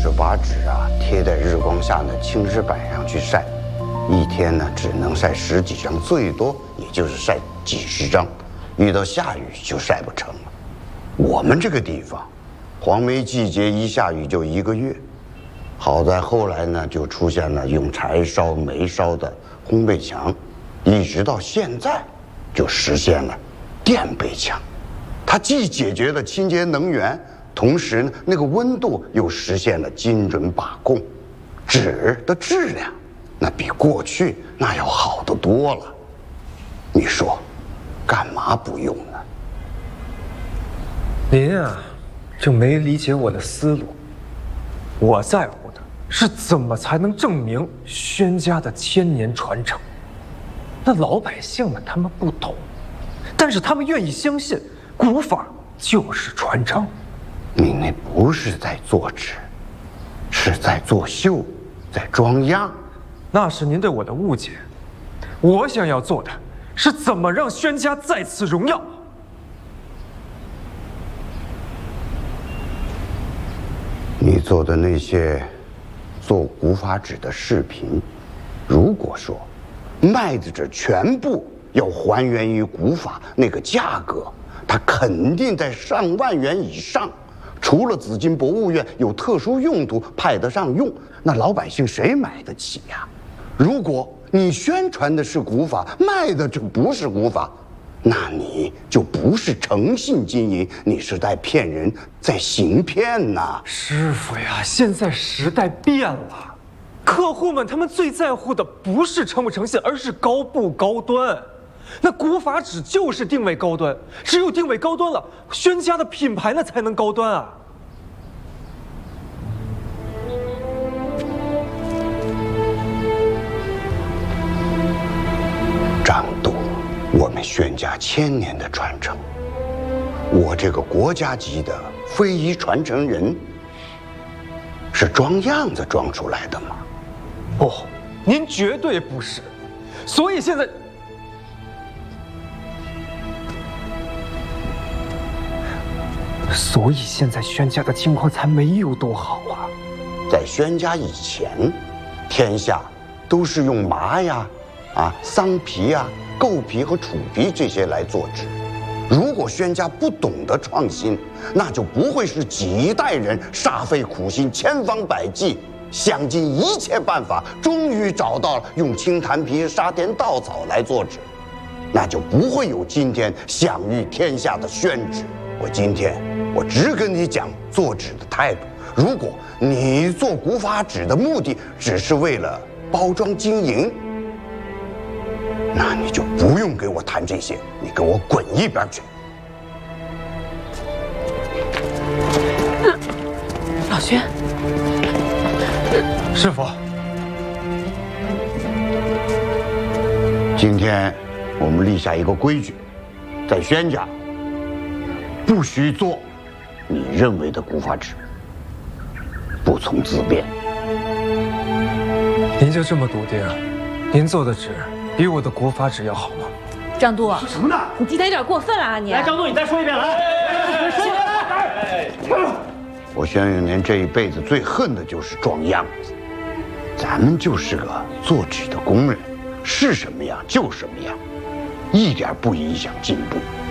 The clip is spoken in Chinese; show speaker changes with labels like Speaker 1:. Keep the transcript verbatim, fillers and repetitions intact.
Speaker 1: 就是把纸啊贴在日光下的青石板上去晒，一天呢只能晒十几张，最多也就是晒几十张，遇到下雨就晒不成了。我们这个地方，黄梅季节一下雨就一个月，好在后来呢就出现了用柴烧、煤烧的烘焙墙，一直到现在就实现了电焙墙。它既解决了清洁能源，同时呢那个温度又实现了精准把控，纸的质量那比过去那要好得多了。你说，干嘛不用呢？
Speaker 2: 您啊，就没理解我的思路。我在乎的是怎么才能证明宣家的千年传承。那老百姓们他们不懂，但是他们愿意相信古法就是传承。
Speaker 1: 你那不是在做纸，是在作秀，在装样。
Speaker 2: 那是您对我的误解。我想要做的是怎么让宣家再次荣耀。
Speaker 1: 你做的那些做古法纸的视频，如果说卖的这全部要还原于古法那个价格，它肯定在上万元以上。除了紫金博物院有特殊用途派得上用，那老百姓谁买得起呀？如果你宣传的是古法，卖的就不是古法，那你就不是诚信经营，你是在骗人，在行骗呐！
Speaker 2: 师傅呀，现在时代变了，客户们他们最在乎的不是诚不诚信，而是高不高端。那古法纸就是定位高端，只有定位高端了，宣家的品牌那才能高端啊！
Speaker 1: 掌舵我们宣家千年的传承，我这个国家级的非遗传承人，是装样子装出来的吗？
Speaker 2: 不，您绝对不是。所以现在，所以现在宣家的情况才没有多好啊。
Speaker 1: 在宣家以前，天下都是用麻呀、啊桑皮呀、构皮和楚皮这些来做纸。如果宣家不懂得创新，那就不会是几代人煞费苦心、千方百计、想尽一切办法，终于找到了用青檀皮、沙田稻草来做纸，那就不会有今天享誉天下的宣纸。我今天我只跟你讲做纸的态度。如果你做古法纸的目的只是为了包装经营，那你就不用给我谈这些，你给我滚一边去！
Speaker 3: 老宣，
Speaker 2: 师傅，
Speaker 1: 今天我们立下一个规矩，在宣家不许做你认为的古法纸，不从自辩。
Speaker 2: 您就这么笃定？您做的纸比我的国法纸要好吗？
Speaker 3: 张督，
Speaker 4: 说什么呢？
Speaker 3: 你今天有点过分了啊！你
Speaker 4: 来，张督，你再说一遍，来，说。
Speaker 1: 我宣永年这一辈子最恨的就是装样子。咱们就是个做纸的工人，是什么样就什么样，一点不影响进步。